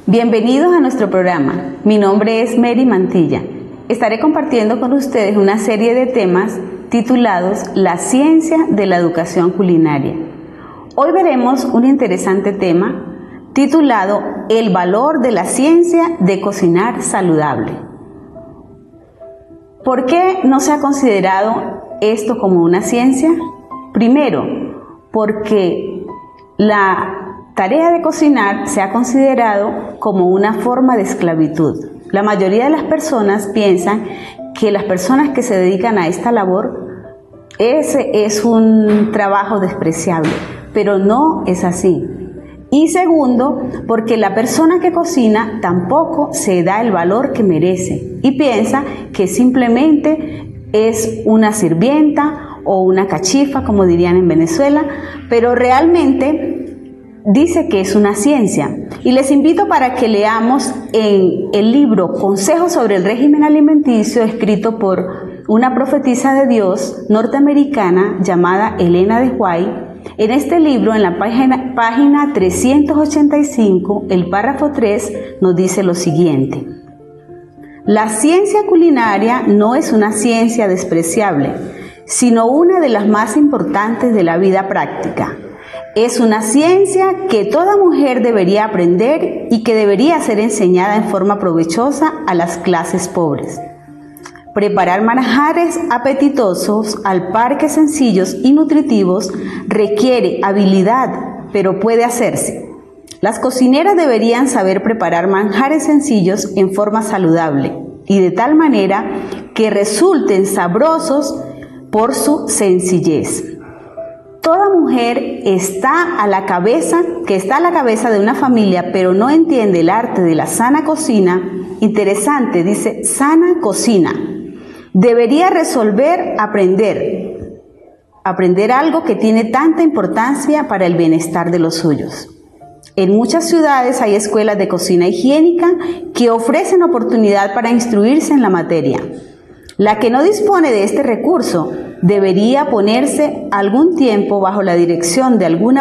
Bienvenidos a nuestro programa. Mi nombre es Mary Mantilla. Estaré compartiendo con ustedes una serie de temas titulados La ciencia de la educación culinaria. Hoy veremos un interesante tema titulado El valor de la ciencia de cocinar saludable. ¿Por qué no se ha considerado esto como una ciencia? Primero, porque la tarea de cocinar se ha considerado como una forma de esclavitud. La mayoría de las personas piensan que las personas que se dedican a esta labor, ese es un trabajo despreciable, pero no es así. Y segundo, porque la persona que cocina tampoco se da el valor que merece y piensa que simplemente es una sirvienta o una cachifa, como dirían en Venezuela, pero realmente dice que es una ciencia. Y les invito para que leamos en el libro Consejos sobre el régimen alimenticio, escrito por una profetisa de Dios norteamericana llamada Elena de White. En este libro, en la página 385, el párrafo 3 nos dice lo siguiente: la ciencia culinaria no es una ciencia despreciable, sino una de las más importantes de la vida práctica. Es una ciencia que toda mujer debería aprender y que debería ser enseñada en forma provechosa a las clases pobres. Preparar manjares apetitosos al par que sencillos y nutritivos requiere habilidad, pero puede hacerse. Las cocineras deberían saber preparar manjares sencillos en forma saludable y de tal manera que resulten sabrosos por su sencillez. Toda mujer está a la cabeza de una familia, pero no entiende el arte de la sana cocina. Interesante, dice sana cocina. Debería aprender algo que tiene tanta importancia para el bienestar de los suyos. En muchas ciudades hay escuelas de cocina higiénica que ofrecen oportunidad para instruirse en la materia. La que no dispone de este recurso debería ponerse algún tiempo bajo la dirección de alguna